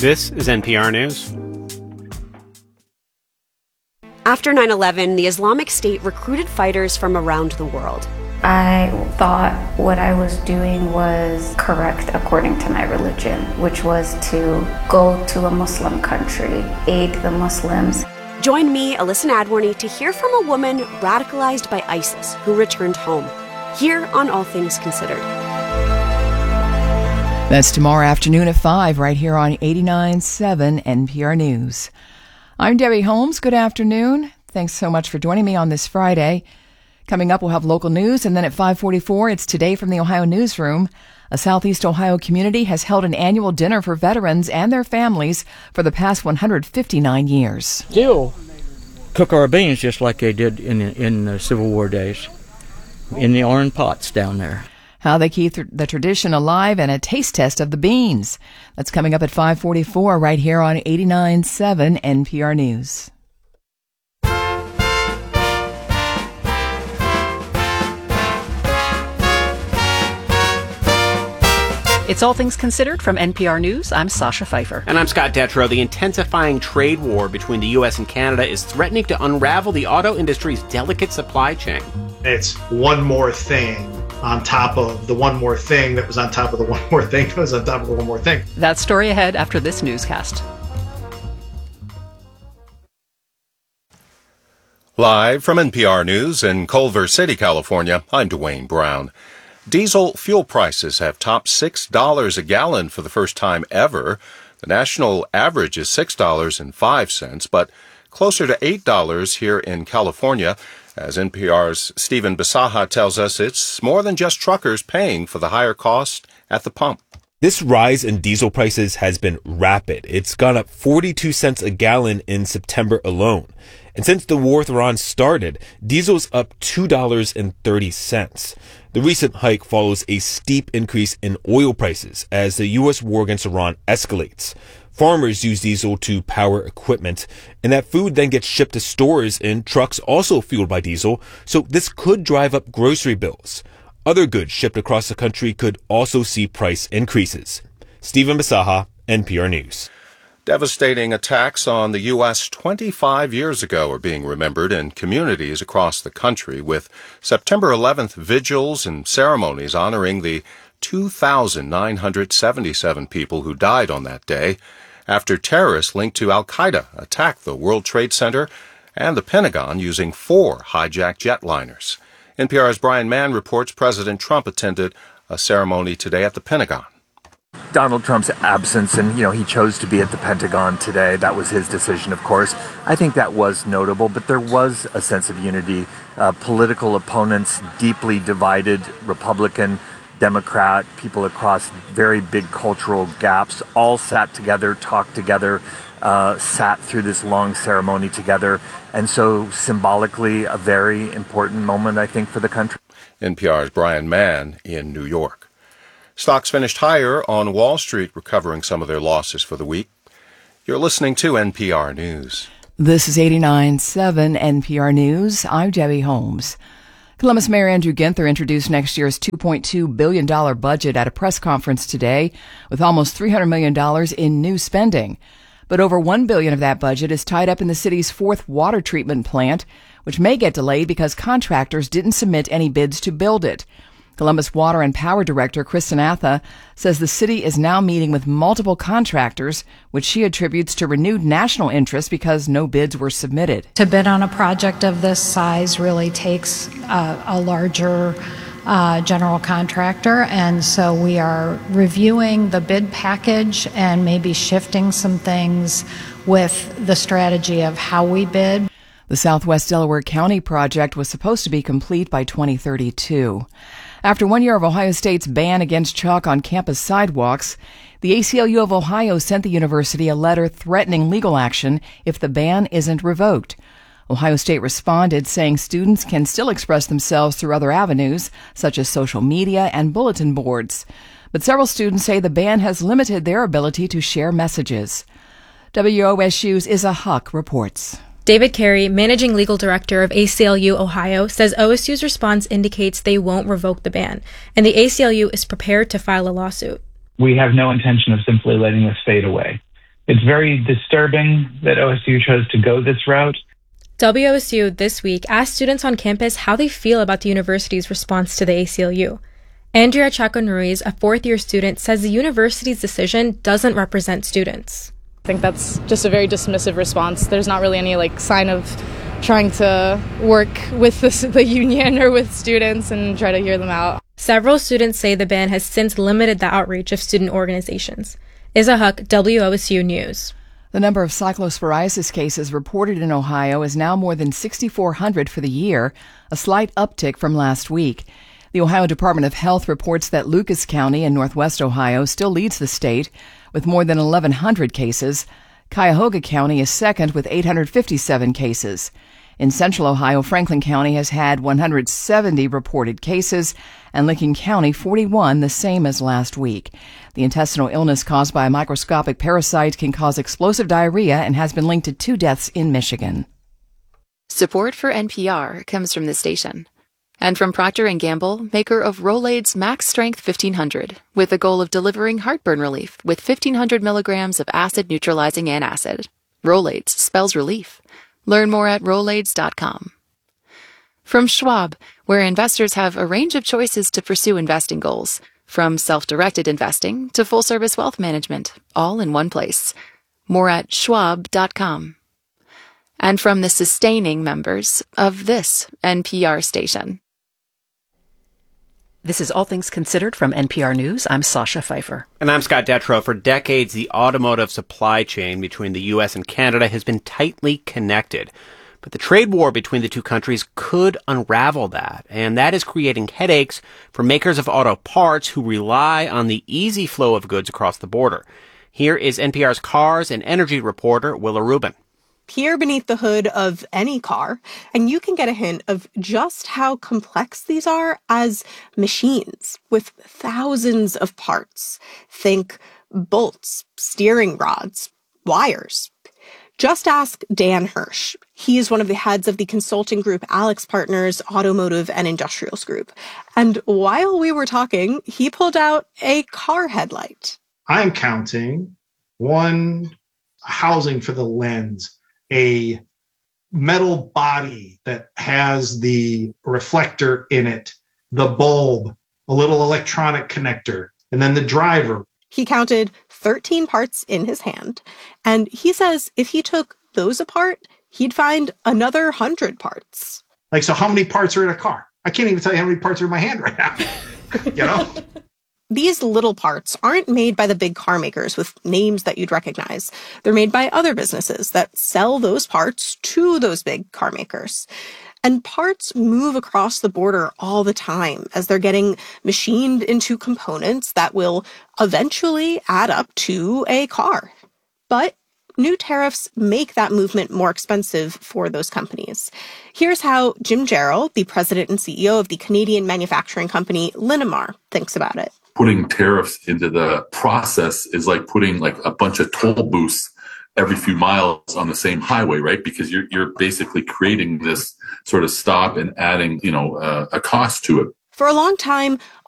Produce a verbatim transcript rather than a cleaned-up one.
This is N P R News. After nine eleven, the Islamic State recruited fighters from around the world. I thought what I was doing was correct according to my religion, which was to go to a Muslim country, aid the Muslims. Join me, Alyssa Nadworny, to hear from a woman radicalized by ISIS who returned home. Here on All Things Considered. That's tomorrow afternoon at five, right here on eighty-nine point seven N P R News. I'm Debbie Holmes. Good afternoon. Thanks so much for joining me on this Friday. Coming up, we'll have local news, and then at five forty-four, it's Today from the Ohio Newsroom. A Southeast Ohio community has held an annual dinner for veterans and their families for the past one hundred fifty-nine years. Still cook our beans just like they did in in the Civil War days, in the iron pots down there. How they keep the tradition alive and a taste test of the beans. That's coming up at five forty-four right here on eighty-nine point seven N P R News. It's All Things Considered from N P R News. I'm Sasha Pfeiffer. And I'm Scott Detrow. The intensifying trade war between the U S and Canada is threatening to unravel the auto industry's delicate supply chain. It's one more thing on top of the one more thing that was on top of the one more thing that was on top of the one more thing. That story ahead after this newscast. Live from N P R News in Culver City, California, I'm Dwayne Brown. Diesel fuel prices have topped six dollars a gallon for the first time ever. The national average is six dollars and five cents, but closer to eight dollars here in California. As N P R's Stephen Bisaha tells us, it's more than just truckers paying for the higher cost at the pump. This rise in diesel prices has been rapid. It's gone up forty-two cents a gallon in September alone. And since the war with Iran started, diesel's up two dollars and thirty cents. The recent hike follows a steep increase in oil prices as the U S war against Iran escalates. Farmers use diesel to power equipment, and that food then gets shipped to stores in trucks also fueled by diesel, so this could drive up grocery bills. Other goods shipped across the country could also see price increases. Stephen Bisaha, N P R News. Devastating attacks on the U S twenty-five years ago are being remembered in communities across the country, with September eleventh vigils and ceremonies honoring the two thousand nine hundred seventy-seven people who died on that day after terrorists linked to al-Qaeda attacked the World Trade Center and the Pentagon using four hijacked jetliners. N P R's Brian Mann reports President Trump attended a ceremony today at the Pentagon. Donald Trump's absence, and, you know, he chose to be at the Pentagon today. That was his decision, of course. I think that was notable, but there was a sense of unity. Uh, political opponents, deeply divided, Republican, Democrat, people across very big cultural gaps, all sat together, talked together, uh, sat through this long ceremony together. And so symbolically, a very important moment, I think, for the country. N P R's Brian Mann in New York. Stocks finished higher on Wall Street, recovering some of their losses for the week. You're listening to N P R News. This is eighty-nine point seven N P R News. I'm Debbie Holmes. Columbus Mayor Andrew Ginther introduced next year's two point two billion dollars budget at a press conference today, with almost three hundred million dollars in new spending. But over one billion dollars of that budget is tied up in the city's fourth water treatment plant, which may get delayed because contractors didn't submit any bids to build it. Columbus Water and Power Director Kristen Atha says the city is now meeting with multiple contractors, which she attributes to renewed national interest because no bids were submitted. To bid on a project of this size really takes uh, a larger uh, general contractor, and so we are reviewing the bid package and maybe shifting some things with the strategy of how we bid. The Southwest Delaware County project was supposed to be complete by twenty thirty-two. After one year of Ohio State's ban against chalk on campus sidewalks, the A C L U of Ohio sent the university a letter threatening legal action if the ban isn't revoked. Ohio State responded, saying students can still express themselves through other avenues, such as social media and bulletin boards. But several students say the ban has limited their ability to share messages. W O S U's Isa Huck reports. David Carey, managing legal director of A C L U Ohio, says O S U's response indicates they won't revoke the ban, and the A C L U is prepared to file a lawsuit. We have no intention of simply letting this fade away. It's very disturbing that O S U chose to go this route. W O S U this week asked students on campus how they feel about the university's response to the A C L U. Andrea Chacon-Ruiz, a fourth-year student, says the university's decision doesn't represent students. I think that's just a very dismissive response. There's not really any like sign of trying to work with the, the union or with students and try to hear them out. Several students say the ban has since limited the outreach of student organizations. Isa Huck, W O S U News. The number of cyclosporiasis cases reported in Ohio is now more than six thousand four hundred for the year, a slight uptick from last week. The Ohio Department of Health reports that Lucas County in northwest Ohio still leads the state with more than eleven hundred cases. Cuyahoga County is second with eight hundred fifty-seven cases. In central Ohio, Franklin County has had one hundred seventy reported cases, and Licking County forty-one, the same as last week. The intestinal illness caused by a microscopic parasite can cause explosive diarrhea and has been linked to two deaths in Michigan. Support for N P R comes from the station. And from Procter and Gamble, maker of Rolaids Max Strength fifteen hundred, with the goal of delivering heartburn relief with fifteen hundred milligrams of acid-neutralizing antacid. Rolaids spells relief. Learn more at Rolaids dot com. From Schwab, where investors have a range of choices to pursue investing goals, from self-directed investing to full-service wealth management, all in one place. More at Schwab dot com. And from the sustaining members of this N P R station. This is All Things Considered from N P R News. I'm Sasha Pfeiffer. And I'm Scott Detrow. For decades, the automotive supply chain between the U S and Canada has been tightly connected. But the trade war between the two countries could unravel that, and that is creating headaches for makers of auto parts who rely on the easy flow of goods across the border. Here is N P R's cars and energy reporter, Willa Rubin. Peer beneath the hood of any car, and you can get a hint of just how complex these are as machines with thousands of parts. Think bolts, steering rods, wires. Just ask Dan Hirsch. He is one of the heads of the consulting group AlixPartners Automotive and Industrials Group. And while we were talking, he pulled out a car headlight. I'm counting one housing for the lens, a metal body that has the reflector in it, the bulb, a little electronic connector, and then the driver. He counted thirteen parts in his hand, and he says if he took those apart, he'd find another one hundred parts. Like, so how many parts are in a car? I can't even tell you how many parts are in my hand right now. You know? These little parts aren't made by the big car makers with names that you'd recognize. They're made by other businesses that sell those parts to those big car makers. And parts move across the border all the time as they're getting machined into components that will eventually add up to a car. But new tariffs make that movement more expensive for those companies. Here's how Jim Jarrell, the president and C E O of the Canadian manufacturing company Linamar, thinks about it. Putting tariffs into the process is like putting like a bunch of toll booths every few miles on the same highway, right? Because you're you're basically creating this sort of stop and adding, you know, uh, a cost to it. For a long time,